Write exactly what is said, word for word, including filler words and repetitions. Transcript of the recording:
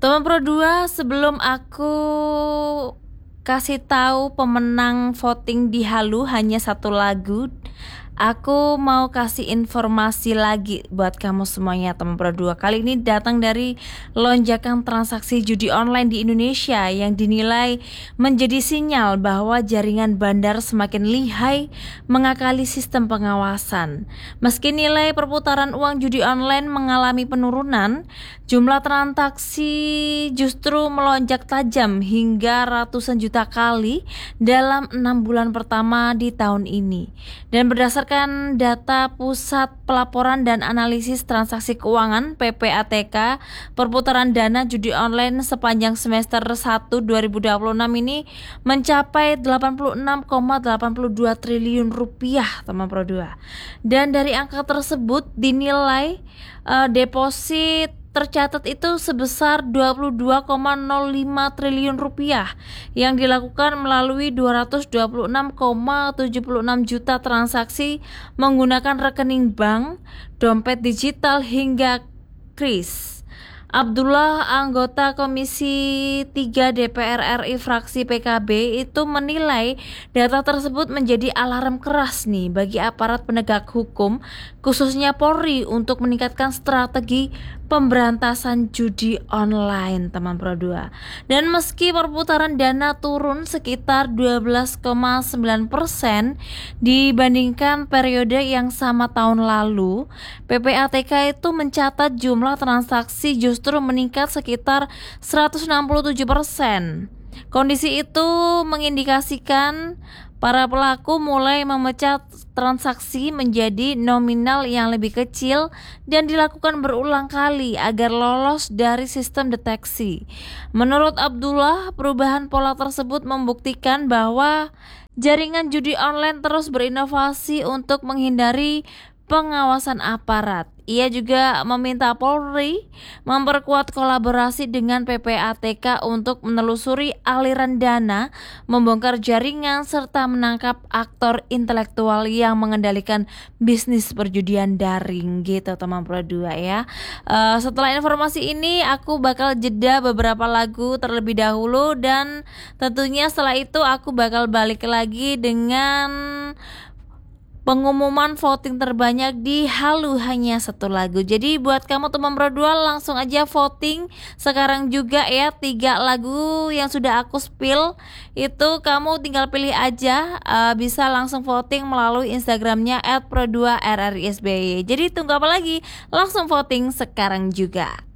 Teman Pro dua, sebelum aku kasih tahu pemenang voting di Halu hanya satu lagu, aku mau kasih informasi lagi buat kamu semuanya teman Pro dua. Kali ini datang dari lonjakan transaksi judi online di Indonesia yang dinilai menjadi sinyal bahwa jaringan bandar semakin lihai mengakali sistem pengawasan. Meski nilai perputaran uang judi online mengalami penurunan, jumlah transaksi justru melonjak tajam hingga ratusan juta kali dalam enam bulan pertama di tahun ini. Dan berdasarkan data Pusat Pelaporan dan Analisis Transaksi Keuangan (P P A T K), perputaran dana judi online sepanjang semester satu dua ribu dua puluh enam ini mencapai delapan puluh enam koma delapan dua triliun rupiah, teman Pro dua. Dan dari angka tersebut dinilai uh, deposit tercatat itu sebesar dua puluh dua koma nol lima triliun rupiah yang dilakukan melalui dua ratus dua puluh enam koma tujuh enam juta transaksi menggunakan rekening bank, dompet digital hingga kris. Abdullah, anggota Komisi tiga D P R R I fraksi P K B, itu menilai data tersebut menjadi alarm keras nih bagi aparat penegak hukum, khususnya Polri, untuk meningkatkan strategi pemberantasan judi online, teman Pro dua. Dan meski perputaran dana turun sekitar dua belas koma sembilan persen dibandingkan periode yang sama tahun lalu, P P A T K itu mencatat jumlah transaksi justru meningkat sekitar seratus enam puluh tujuh persen. Kondisi itu mengindikasikan para pelaku mulai memecah transaksi menjadi nominal yang lebih kecil dan dilakukan berulang kali agar lolos dari sistem deteksi. Menurut Abdullah, perubahan pola tersebut membuktikan bahwa jaringan judi online terus berinovasi untuk menghindari pengawasan aparat. Ia juga meminta Polri memperkuat kolaborasi dengan P P A T K untuk menelusuri aliran dana, membongkar jaringan, serta menangkap aktor intelektual yang mengendalikan bisnis perjudian daring, gitu teman Pro dua ya. Uh, setelah informasi ini aku bakal jeda beberapa lagu terlebih dahulu, dan tentunya setelah itu aku bakal balik lagi dengan pengumuman voting terbanyak di Halu hanya satu lagu. Jadi buat kamu teman Pro dua, langsung aja voting sekarang juga ya. Tiga lagu yang sudah aku spill itu kamu tinggal pilih aja, uh, bisa langsung voting melalui Instagramnya et pro dua r r i s b y. Jadi tunggu apa lagi, langsung voting sekarang juga.